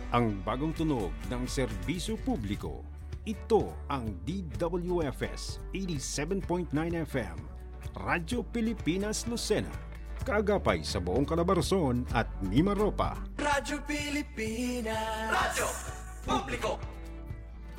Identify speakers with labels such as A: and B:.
A: Ang bagong tunog ng serbisyo publiko. Ito ang DWFS 87.9 FM, Radyo Pilipinas Lucena. Kaagapay sa buong Calabarzon at Mimaropa.
B: Radyo Pilipinas, Radyo Publiko.